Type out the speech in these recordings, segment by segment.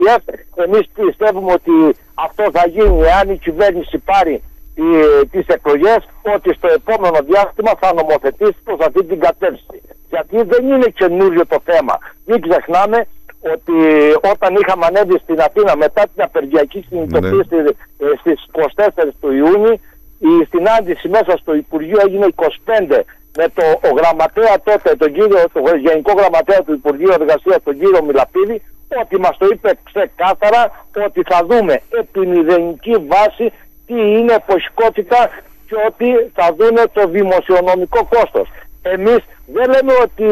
Εμείς πιστεύουμε ότι αυτό θα γίνει εάν η κυβέρνηση πάρει τις εκλογές, ότι στο επόμενο διάστημα θα νομοθετήσει προς αυτή την κατεύθυνση. Γιατί δεν είναι καινούριο το θέμα. Μην ξεχνάμε ότι όταν είχαμε ανέβει στην Αθήνα μετά την απεργιακή κινητοποίηση στις 24 του Ιούνιου, η συνάντηση μέσα στο Υπουργείο έγινε 25 με το γραμματέα τότε, το Γενικό Γραμματέα του Υπουργείου Εργασίας, τον κύριο Μιλαπίδη, ότι μας το είπε ξεκάθαρα ότι θα δούμε επί μηδενική βάση τι είναι εποχικότητα και ότι θα δούμε το δημοσιονομικό κόστος. Εμείς δεν λέμε ότι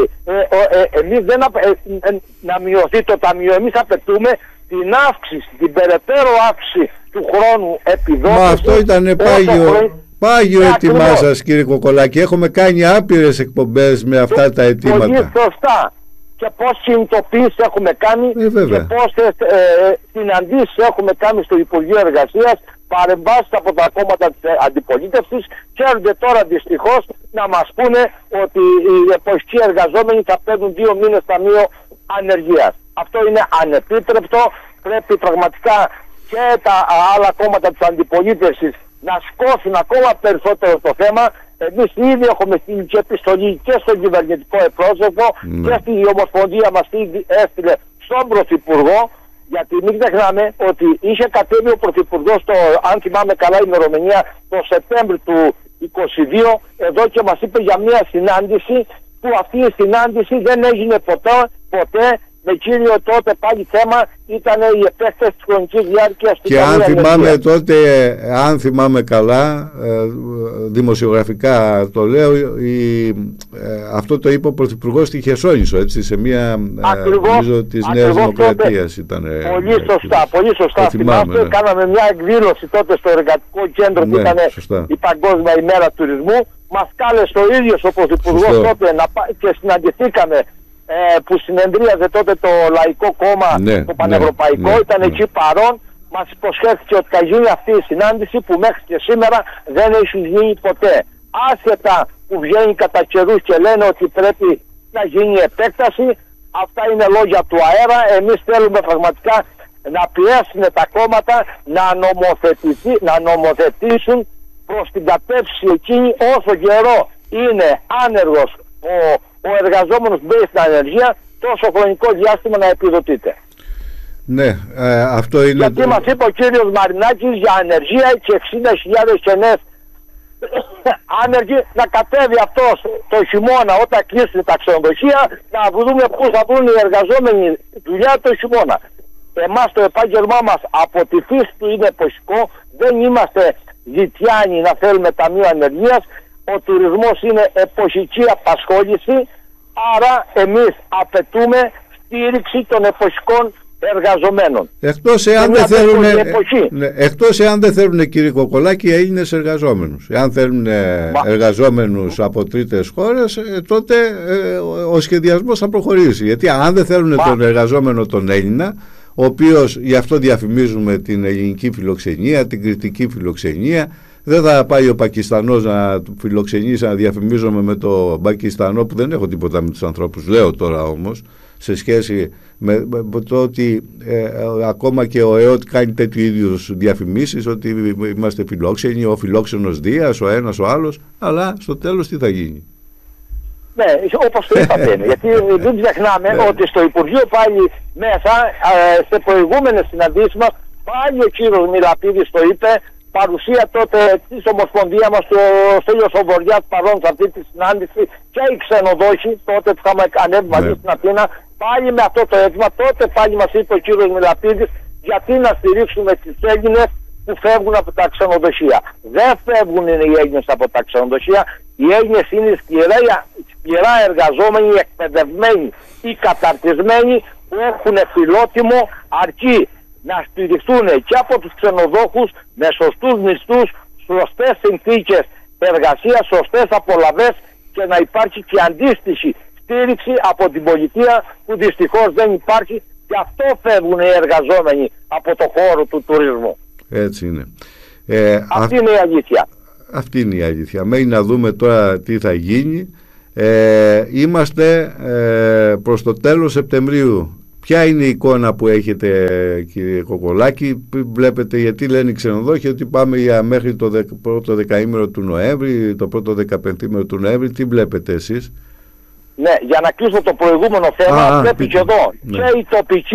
εμείς δεν να μειωθεί το ταμείο. Εμείς απαιτούμε την αύξηση, την περαιτέρω αύξηση του χρόνου επιδότησης. Μα αυτό ήταν πάγιο έτοιμά σας, κύριε Κοκολάκη. Έχουμε κάνει άπειρες εκπομπές με αυτά τα αιτήματα. Πολύ σωστά. Και πώς συνειδητοποίησεις έχουμε κάνει και πόσες συναντήσεις έχουμε κάνει στο Υπουργείο Εργασίας, παρεμβάσεις από τα κόμματα της αντιπολίτευσης, και έρχονται τώρα δυστυχώς να μας πούνε ότι οι εποχικοί εργαζόμενοι θα παίρνουν 2 μήνες ταμείο ανεργίας. Αυτό είναι ανεπίτρεπτο. Πρέπει πραγματικά και τα άλλα κόμματα της αντιπολίτευσης να σκόσουν ακόμα περισσότερο το θέμα. Εμείς ήδη έχουμε στείλει και επιστολή και στον κυβερνητικό εκπρόσωπο και στη Ομοσπονδία μας έστειλε στον Πρωθυπουργό, γιατί μην ξεχνάμε ότι είχε κατέβει ο Πρωθυπουργός, αν θυμάμαι καλά η ημερομηνία, το Σεπτέμβριο του 2022 εδώ και μας είπε για μια συνάντηση, που αυτή η συνάντηση δεν έγινε ποτέ. Με κύριο τότε πάλι θέμα ήταν η επέκταση της χρονικής διάρκειας του. Και αν θυμάμαι τότε, αν θυμάμαι καλά, δημοσιογραφικά το λέω, αυτό το είπε ο Πρωθυπουργός στη Χερσόνησο, έτσι, σε μια νομίζω της Νέας Δημοκρατίας ήταν. Πολύ σωστά. Θυμάστε, κάναμε μια εκδήλωση τότε στο εργατικό κέντρο που ήταν η Παγκόσμια ημέρα τουρισμού. Μας κάλεσε ο ίδιος ο Πρωθυπουργός τότε και συναντηθήκαμε, που συνεδρίαζε τότε το Λαϊκό Κόμμα, το Πανευρωπαϊκό, ήταν εκεί παρόν. Μας υποσχέθηκε ότι θα γίνει αυτή η συνάντηση, που μέχρι και σήμερα δεν έχει γίνει ποτέ. Άσχετα που βγαίνει κατά καιρούς και λένε ότι πρέπει να γίνει επέκταση, αυτά είναι λόγια του αέρα. Εμείς θέλουμε πραγματικά να πιέσουν τα κόμματα να νομοθετήσουν προς την κατεύθυνση εκείνη, όσο καιρό είναι άνεργος ο εργαζόμενος μπαίνει στην ανεργία, τόσο χρονικό διάστημα να επιδοτείται. Ναι, αυτό είναι. Γιατί μας είπε ο κύριος Μαρινάκης για ανεργία και 60.000 κενές άνεργοι, να κατέβει αυτός το χειμώνα όταν κλείσουν τα ξενοδοχεία, να δούμε πού θα βρουν οι εργαζόμενοι δουλειά το χειμώνα. Εμάς το επάγγελμά μας από τη φύση του είναι εποχικό, δεν είμαστε ζητιάνοι να θέλουμε ταμείο ανεργίας. Ο τουρισμός είναι εποχική απασχόληση, άρα εμείς απαιτούμε στήριξη των εποχικών εργαζομένων. Εκτός εάν δεν θέλουν, κύριε Κοκολάκη, Έλληνες εργαζόμενους. Εάν θέλουν εργαζόμενους από τρίτες χώρες, τότε ο σχεδιασμός θα προχωρήσει. Γιατί αν δεν θέλουν τον εργαζόμενο τον Έλληνα, ο οποίος, γι' αυτό διαφημίζουμε την ελληνική φιλοξενία, την κρητική φιλοξενία. Δεν θα πάει ο Πακιστανός να φιλοξενήσει, να διαφημίζομαι με το Πακιστανό, που δεν έχω τίποτα με τους ανθρώπους. Λέω τώρα όμως, σε σχέση με το ότι ακόμα και ο ΕΟΤ κάνει τέτοιου είδους διαφημίσεις, ότι είμαστε φιλόξενοι, ο φιλόξενος Δίας, ο ένας, ο άλλος, αλλά στο τέλος τι θα γίνει? Ναι, όπως το είπατε, γιατί δεν ξεχνάμε ότι στο Υπουργείο πάλι μέσα, σε προηγούμενες συναντήσεις μας, πάλι ο κύριος Μιλαπίδης το είπε, παρουσία τότε της Ομοσπονδία μας, ο Στέλιος Ομποριάς παρόν σε αυτή τη συνάντηση, και οι ξενοδόχοι τότε που είχαμε ανέβει μαζί στην Αθήνα, πάλι με αυτό το αίτημα. Τότε πάλι μας είπε ο κύριος Μιλαπίδης, γιατί να στηρίξουμε τις Έλληνες που φεύγουν από τα ξενοδοχεία. Δεν φεύγουν οι Έλληνες από τα ξενοδοχεία. Οι Έλληνες είναι σκληρά εργαζόμενοι, εκπαιδευμένοι ή καταρτισμένοι, που έχουν φιλότιμο, αρκεί να στηριχθούν και από τους ξενοδόχους με σωστούς μισθούς, σωστές συνθήκες εργασίας, σωστές απολαβές, και να υπάρχει και αντίστοιχη στήριξη από την πολιτεία, που δυστυχώς δεν υπάρχει, και αυτό φεύγουν οι εργαζόμενοι από το χώρο του τουρισμού. Έτσι είναι. Αυτή είναι η αλήθεια. Αυτή είναι η αλήθεια. Μένει να δούμε τώρα τι θα γίνει. Είμαστε προς το τέλος Σεπτεμβρίου. Ποια είναι η εικόνα που έχετε, κύριε Κοκολάκη? Βλέπετε, γιατί λένε οι ξενοδόχοι ότι πάμε μέχρι το πρώτο δεκαήμερο του Νοέμβρη, το πρώτο 15ήμερο του Νοέμβρη. Τι βλέπετε εσείς? Ναι, για να κλείσω το προηγούμενο θέμα, πρέπει και εδώ και οι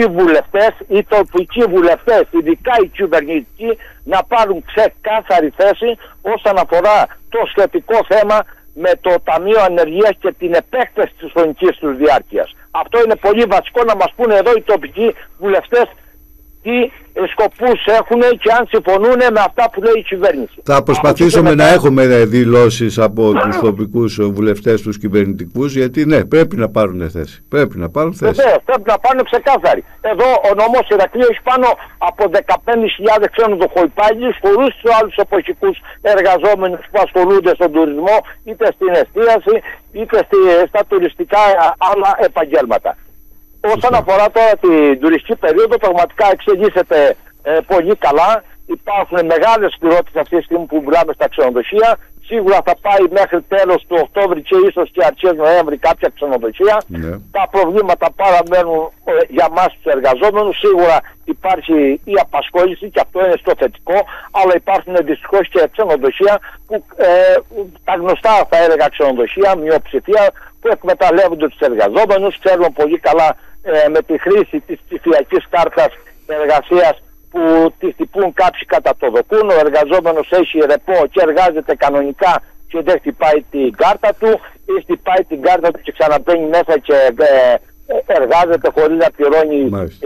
τοπικοί βουλευτές, ειδικά οι κυβερνητικοί, να πάρουν ξεκάθαρη θέση όσον αφορά το σχετικό θέμα με το Ταμείο Ανεργίας και την επέκταση της χρονικής τους διάρκειας. Αυτό είναι πολύ βασικό να μας πούνε εδώ οι τοπικοί βουλευτές τι σκοπούς έχουν και αν συμφωνούν με αυτά που λέει η κυβέρνηση. Θα προσπαθήσουμε να έχουμε δηλώσεις από τους τοπικούς βουλευτές, τους κυβερνητικούς, γιατί ναι, πρέπει να πάρουν θέση. Πρέπει να πάρουν θέση. Βεβαίως, πρέπει να πάρουν ξεκάθαροι. Εδώ ο νομός Ηρακλείου έχει πάνω από 15.000 ξενοδοχοϊπάλληλους, χωρίς τους άλλους εποχικούς εργαζόμενους που ασχολούνται στον τουρισμό, είτε στην εστίαση, είτε στα τουριστικά άλλα επαγγέλματα. Όσον αφορά τώρα την τουριστική περίοδο, πραγματικά εξελίσσεται πολύ καλά. Υπάρχουν μεγάλες πληρότητες αυτή τη στιγμή που μιλάμε στα ξενοδοχεία. Σίγουρα θα πάει μέχρι τέλος του Οκτώβρη και ίσως και αρχές Νοέμβρη κάποια ξενοδοχεία. Yeah. Τα προβλήματα παραμένουν για μας τους εργαζόμενους. Σίγουρα υπάρχει η απασχόληση και αυτό είναι στο θετικό, αλλά υπάρχουν δυστυχώς και ξενοδοχεία που τα γνωστά θα έλεγα ξενοδοχεία, μειοψηφία, που εκμεταλλεύονται τους εργαζόμενους, ξέρουν πολύ καλά με τη χρήση της ψηφιακής κάρτας εργασίας που τη τυπούν κάποιοι κατά το δοκούν. Ο εργαζόμενος έχει ρεπό και εργάζεται κανονικά και δεν χτυπάει την κάρτα του, ή χτυπάει την κάρτα του και ξαναμπαίνει μέσα και εργάζεται χωρίς να πληρώνει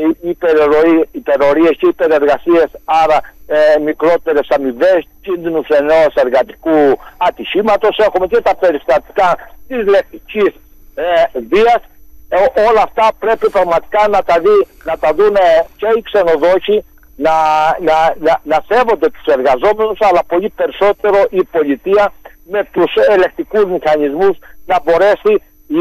υπερορίες και υπερεργασίες, άρα μικρότερες αμοιβές, κίνδυνους ενός εργατικού ατυχήματος. Έχουμε και τα περιστατικά της λεκτικής βίας. Όλα αυτά πρέπει πραγματικά να τα δουν και οι ξενοδόχοι, να σέβονται τους εργαζόμενους, αλλά πολύ περισσότερο η πολιτεία με τους ελεκτικούς μηχανισμούς να μπορέσει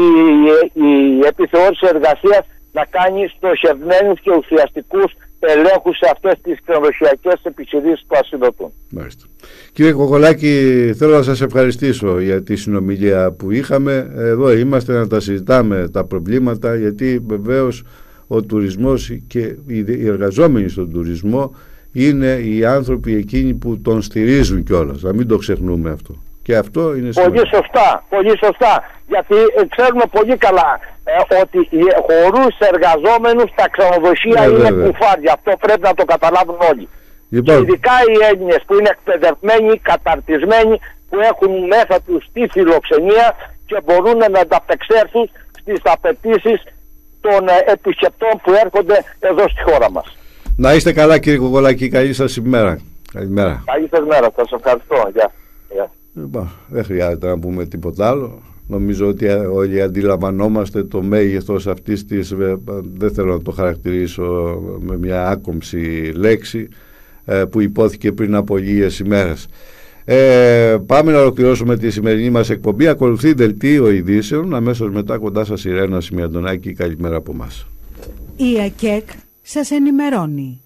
η επιθεώρηση εργασίας να κάνει στοχευμένους και ουσιαστικούς ελέγχους σε αυτές τις ξενοδοχειακές επιχειρήσεις που ασυδοτούν. Μάλιστα. Κύριε Κοκολάκη, θέλω να σας ευχαριστήσω για τη συνομιλία που είχαμε. Εδώ είμαστε να τα συζητάμε τα προβλήματα, γιατί βεβαίως ο τουρισμός και οι εργαζόμενοι στον τουρισμό είναι οι άνθρωποι εκείνοι που τον στηρίζουν κιόλας. Να μην το ξεχνούμε αυτό. Και αυτό είναι πολύ σωστά, πολύ σωστά. Γιατί ξέρουμε πολύ καλά ότι χωρίς εργαζόμενους τα ξενοδοχεία είναι κουφάρια. Αυτό πρέπει να το καταλάβουν όλοι. Λοιπόν, και ειδικά οι Έλληνες που είναι εκπαιδευμένοι, καταρτισμένοι, που έχουν μέσα τους τη φιλοξενία και μπορούν να ανταπεξέλθουν στις απαιτήσεις των επισκεπτών που έρχονται εδώ στη χώρα μας. Να είστε καλά, κύριε Κοκολάκη, καλή σας ημέρα. Καλημέρα. Καλή σας μέρα, σας ευχαριστώ. Γεια. Λοιπόν, δεν χρειάζεται να πούμε τίποτα άλλο. Νομίζω ότι όλοι αντιλαμβανόμαστε το μέγεθος αυτής της, δεν θέλω να το χαρακτηρίσω με μια άκομψη λέξη, που υπόθηκε πριν από λίγες ημέρες. Πάμε να ολοκληρώσουμε τη σημερινή μας εκπομπή. Ακολουθεί δελτίο ειδήσεων. Αμέσως μετά κοντά σας η Ρένα Σιμιαντονάκη. Καλημέρα από εμάς. Η ΑΚΕΚ σας ενημερώνει.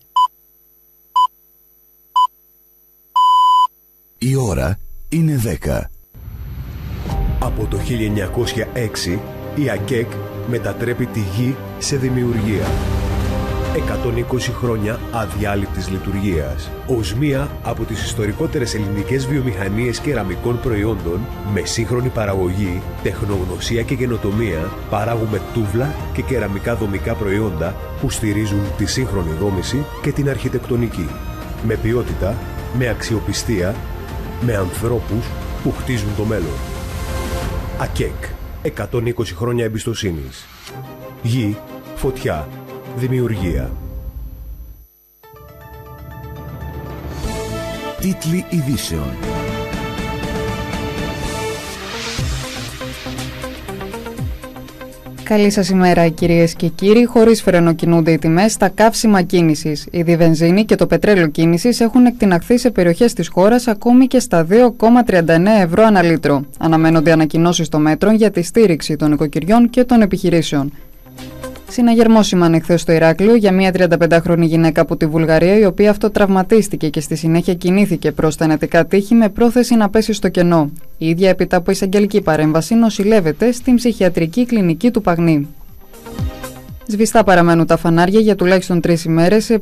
Η ώρα είναι 10. Από το 1906 η ΑΚΕΚ μετατρέπει τη γη σε δημιουργία. 120 χρόνια αδιάλειπτης λειτουργίας. Ως μία από τις ιστορικότερες ελληνικές βιομηχανίες κεραμικών προϊόντων, με σύγχρονη παραγωγή, τεχνογνωσία και καινοτομία, παράγουμε τούβλα και κεραμικά δομικά προϊόντα που στηρίζουν τη σύγχρονη δόμηση και την αρχιτεκτονική. Με ποιότητα, με αξιοπιστία, με ανθρώπους που χτίζουν το μέλλον. ΑΚΕΚ. 120 χρόνια εμπιστοσύνης. Γη, φωτιά, δημιουργία. Τίτλοι ειδήσεων. Καλή σας ημέρα, κυρίες και κύριοι. Χωρίς φρένο κινούνται οι τιμές στα καύσιμα κίνησης. Η διβενζίνη και το πετρέλαιο κίνησης έχουν εκτιναχθεί σε περιοχές της χώρας ακόμη και στα 2,39 ευρώ ανά λίτρο. Αναμένονται ανακοινώσεις στο μέτρο για τη στήριξη των οικοκυριών και των επιχειρήσεων. Συναγερμό σήμανε χθες στο Ηράκλειο για μια 35χρονη γυναίκα από τη Βουλγαρία, η οποία αυτοτραυματίστηκε και στη συνέχεια κινήθηκε προς τα ενετικά τείχη με πρόθεση να πέσει στο κενό. Η ίδια, έπειτα από εισαγγελική παρέμβαση, νοσηλεύεται στην ψυχιατρική κλινική του Παγνή. Σβηστά παραμένουν τα φανάρια για τουλάχιστον 3 ημέρες